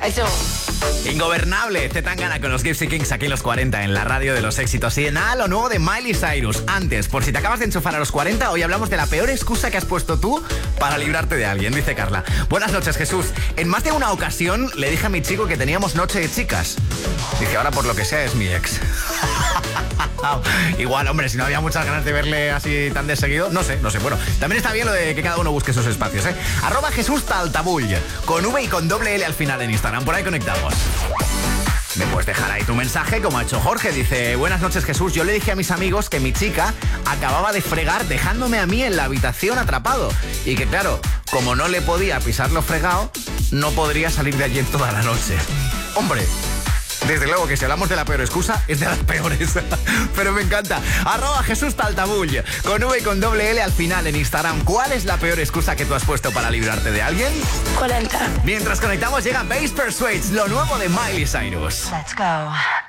Eso. Ingobernable, Zetangana con los Gypsy Kings aquí en los 40 en la radio de los éxitos. Y nada, lo nuevo de Miley Cyrus. Antes, por si te acabas de enchufar a los 40, hoy hablamos de la peor excusa que has puesto tú para librarte de alguien, dice Carla. Buenas noches, Jesús. En más de una ocasión le dije a mi chico que teníamos noche de chicas. Dice, ahora por lo que sea es mi ex. Igual, hombre, si no había muchas ganas de verle así tan de seguido, no sé. Bueno, también está bien lo de que cada uno busque sus espacios, ¿eh? @JesúsTaltabull, con V y con doble L al final en Instagram, por ahí conectamos. Me puedes dejar ahí tu mensaje, como ha hecho Jorge. Dice, buenas noches, Jesús. Yo le dije a mis amigos que mi chica acababa de fregar dejándome a mí en la habitación atrapado. Y que claro, como no le podía pisar lo fregado, no podría salir de allí en toda la noche. Hombre, desde luego que si hablamos de la peor excusa, es de las peores. Pero me encanta. @JesúsTaltabull, con V y con doble L al final en Instagram. ¿Cuál es la peor excusa que tú has puesto para librarte de alguien? 40. Mientras conectamos llega Base Persuades, lo nuevo de Miley Cyrus. Let's go.